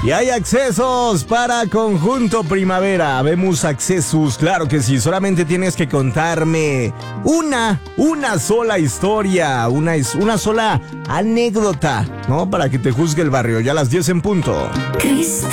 Y hay accesos para Conjunto Primavera. Vemos accesos, claro que sí. Solamente tienes que contarme una sola historia, una sola anécdota, ¿no? Para que te juzgue el barrio. Ya a las 10 en punto. Cristalería.